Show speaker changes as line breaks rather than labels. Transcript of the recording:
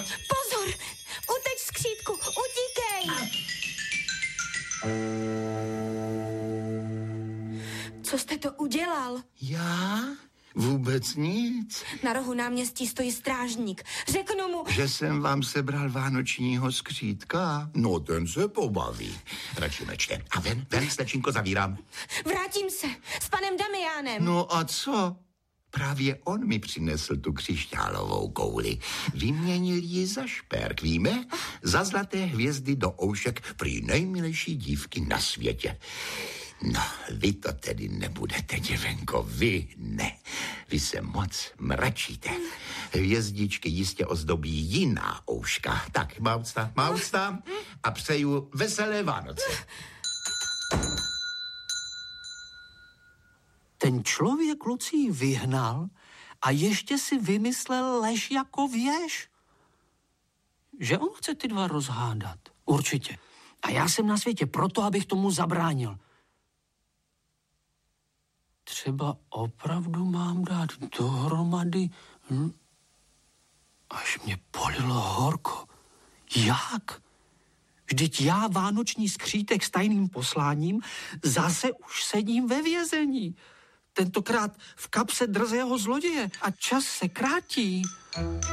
Pozor! Uteč, skřítku, utíkej! Co jste to udělal?
Já? Vůbec nic.
Na rohu náměstí stojí strážník. Řeknu mu...
Že jsem vám sebral vánočního skřítka? No, ten se pobaví. Radši mlčte. A ven, slečinko, zavírám.
Vrátím se s panem Damiánem.
No a co? Právě on mi přinesl tu křišťálovou kouli. Vyměnil ji za šperk, víme? Za zlaté hvězdy do oušek prý nejmilejší dívky na světě. No, vy to tedy nebudete, děvenko, vy ne. Vy se moc mračíte. Hvězdičky jistě ozdobí jiná ouška. Tak, má ústa a přeju veselé Vánoce.
Ten člověk Lucii vyhnal a ještě si vymyslel lež jako věž. Že on chce ty dva rozhádat. Určitě. A já jsem na světě proto, abych tomu zabránil. Třeba opravdu mám dát dohromady, až mě polilo horko. Jak? Vždyť já vánoční skřítek s tajným posláním zase už sedím ve vězení. Tentokrát v kapse drzého zloděje a čas se krátí.